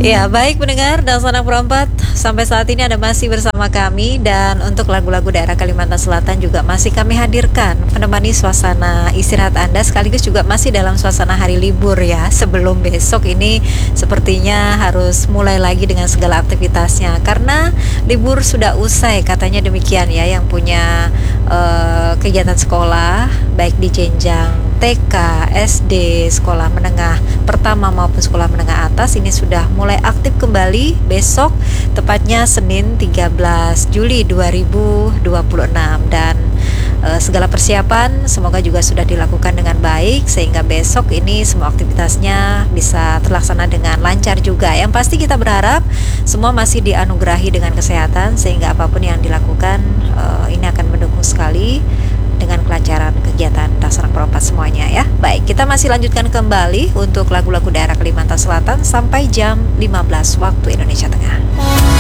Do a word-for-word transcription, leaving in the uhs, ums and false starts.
Ya, baik pendengar dan sanak perempat, sampai saat ini Anda masih bersama kami dan untuk lagu-lagu daerah Kalimantan Selatan juga masih kami hadirkan menemani suasana istirahat Anda sekaligus juga masih dalam suasana hari libur ya. Sebelum besok ini sepertinya harus mulai lagi dengan segala aktivitasnya karena libur sudah usai katanya demikian ya, yang punya uh, kegiatan sekolah baik di jenjang T K, S D, sekolah menengah pertama maupun sekolah menengah atas ini sudah mulai aktif kembali besok, tepatnya Senin tiga belas Juli dua ribu dua puluh enam, dan e, segala persiapan semoga juga sudah dilakukan dengan baik sehingga besok ini semua aktivitasnya bisa terlaksana dengan lancar juga. Yang pasti kita berharap semua masih dianugerahi dengan kesehatan sehingga apapun yang dilakukan e, ini akan mendukung sekali dengan kelancaran kegiatan dasar perempat semuanya ya. Baik, kita masih lanjutkan kembali untuk lagu-lagu daerah Kalimantan Selatan sampai jam lima belas waktu Indonesia Tengah.